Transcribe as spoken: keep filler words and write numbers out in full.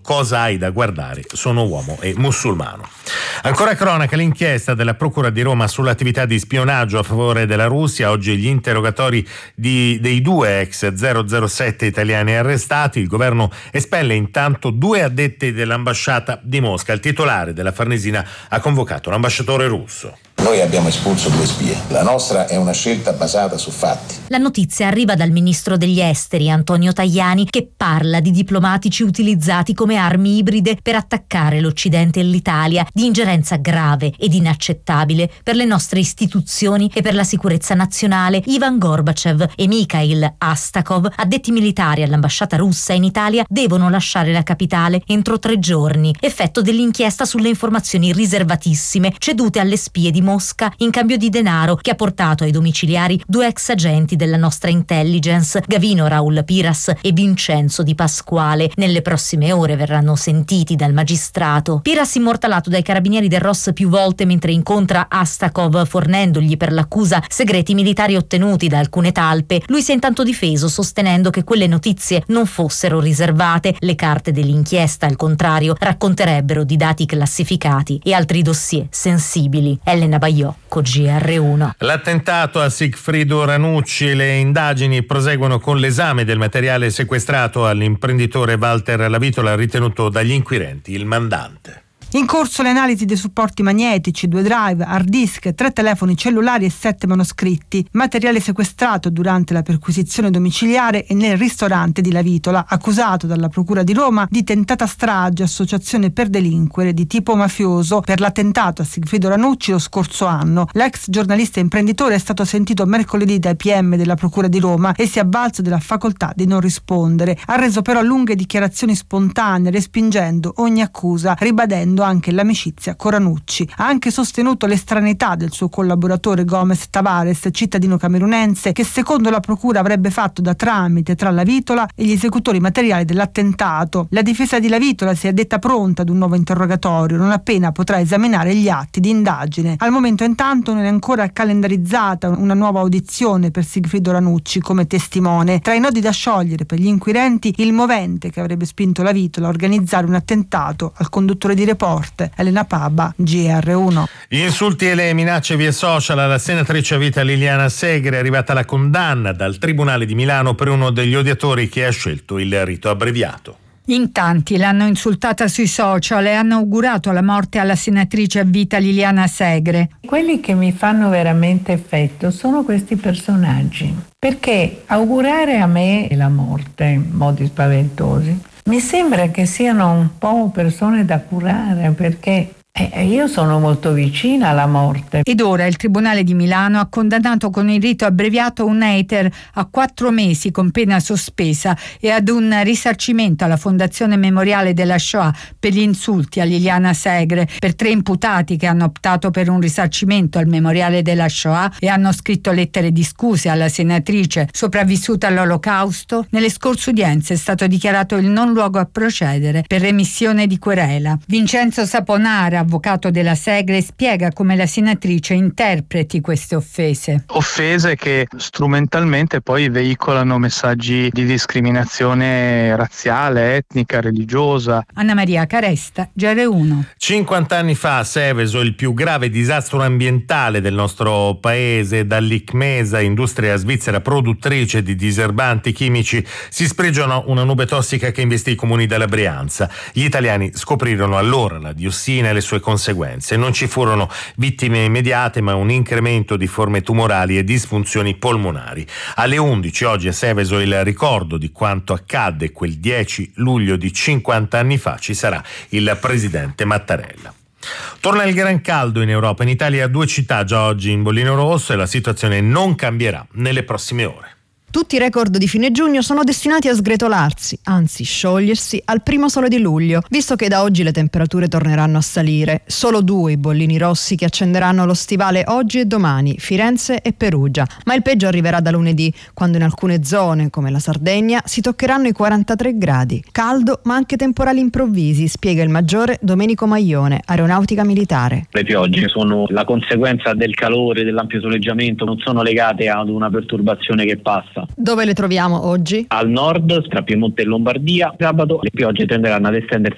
cosa hai da guardare, sono uomo e musulmano. Ancora cronaca, l'inchiesta della Procura di Roma sull'attività di spionaggio a favore della Russia. Oggi gli interrogatori di, dei due ex zero zero sette italiani arrestati. Il governo espelle intanto due addetti dell'ambasciata di Mosca. Il titolare della Farnesina ha convocato l'ambasciatore russo. Noi abbiamo espulso due spie. La nostra è una scelta basata su fatti. La notizia arriva dal ministro degli esteri Antonio Tajani, che parla di diplomatici utilizzati come armi ibride per attaccare l'Occidente e l'Italia, di ingerenza grave ed inaccettabile per le nostre istituzioni e per la sicurezza nazionale. Ivan Gorbachev e Mikhail Astakov, addetti militari all'ambasciata russa in Italia, devono lasciare la capitale entro tre giorni, effetto dell'inchiesta sulle informazioni riservatissime cedute alle spie di Mosca in cambio di denaro, che ha portato ai domiciliari due ex agenti della nostra intelligence, Gavino Raul Piras e Vincenzo Di Pasquale. Nelle prossime ore verranno sentiti dal magistrato. Piras, immortalato dai carabinieri del Ross più volte mentre incontra Astakov, fornendogli per l'accusa segreti militari ottenuti da alcune talpe. Lui si è intanto difeso, sostenendo che quelle notizie non fossero riservate. Le carte dell'inchiesta, al contrario, racconterebbero di dati classificati e altri dossier sensibili. Elena Baiocco, G R uno. L'attentato a Sigfrido Ranucci. Le indagini proseguono con l'esame del materiale sequestrato all'imprenditore Walter Lavitola, ritenuto dagli inquirenti il mandante. In corso le analisi dei supporti magnetici, due drive, hard disk, tre telefoni cellulari e sette manoscritti, materiale sequestrato durante la perquisizione domiciliare e nel ristorante di Lavitola, accusato dalla Procura di Roma di tentata strage, associazione per delinquere di tipo mafioso per l'attentato a Sigfrido Ranucci lo scorso anno. L'ex giornalista imprenditore è stato sentito mercoledì dai P M della Procura di Roma e si è avvalso della facoltà di non rispondere. Ha reso però lunghe dichiarazioni spontanee, respingendo ogni accusa, ribadendo anche l'amicizia con Ranucci. Ha anche sostenuto l'estraneità del suo collaboratore Gomez Tavares, cittadino camerunense, che secondo la procura avrebbe fatto da tramite tra Lavitola e gli esecutori materiali dell'attentato. La difesa di Lavitola si è detta pronta ad un nuovo interrogatorio non appena potrà esaminare gli atti di indagine. Al momento intanto non è ancora calendarizzata una nuova audizione per Sigfrido Ranucci come testimone. Tra i nodi da sciogliere per gli inquirenti, il movente che avrebbe spinto Lavitola a organizzare un attentato al conduttore di Report. Elena Paba, G R uno. Gli insulti e le minacce via social alla senatrice a vita Liliana Segre. È arrivata la condanna dal Tribunale di Milano per uno degli odiatori che ha scelto il rito abbreviato. In tanti l'hanno insultata sui social e hanno augurato la morte alla senatrice a vita Liliana Segre. Quelli che mi fanno veramente effetto sono questi personaggi, perché augurare a me la morte in modi spaventosi mi sembra che siano un po' persone da curare, perché Eh, io sono molto vicina alla morte. Ed ora il Tribunale di Milano ha condannato con il rito abbreviato un hater a quattro mesi con pena sospesa e ad un risarcimento alla Fondazione Memoriale della Shoah per gli insulti a Liliana Segre, per tre imputati che hanno optato per un risarcimento al Memoriale della Shoah e hanno scritto lettere di scuse alla senatrice sopravvissuta all'Olocausto. Nelle scorse udienze è stato dichiarato il non luogo a procedere per remissione di querela. Vincenzo Saponara, avvocato della Segre, spiega come la senatrice interpreti queste offese. Offese che strumentalmente poi veicolano messaggi di discriminazione razziale, etnica, religiosa. Anna Maria Caresta, G R uno. cinquanta anni fa a Seveso, il più grave disastro ambientale del nostro paese, dall'Icmesa, industria svizzera produttrice di diserbanti chimici, si sprigiona una nube tossica che investì i comuni della Brianza. Gli italiani scoprirono allora la diossina e le sue conseguenze. Non ci furono vittime immediate, ma un incremento di forme tumorali e disfunzioni polmonari. Alle undici oggi a Seveso il ricordo di quanto accadde quel dieci luglio di cinquanta anni fa. Ci sarà il presidente Mattarella. Torna il gran caldo in Europa. In Italia due città già oggi in bollino rosso e la situazione non cambierà nelle prossime ore. Tutti i record di fine giugno sono destinati a sgretolarsi, anzi sciogliersi, al primo sole di luglio, visto che da oggi le temperature torneranno a salire. Solo due i bollini rossi che accenderanno lo stivale oggi e domani, Firenze e Perugia. Ma il peggio arriverà da lunedì, quando in alcune zone, come la Sardegna, si toccheranno i quarantatré gradi. Caldo, ma anche temporali improvvisi, spiega il maggiore Domenico Maglione, Aeronautica Militare. Le piogge sono la conseguenza del calore, dell'ampio soleggiamento, non sono legate ad una perturbazione che passa. Dove le troviamo oggi? Al nord, tra Piemonte e Lombardia. Sabato le piogge tenderanno ad estendersi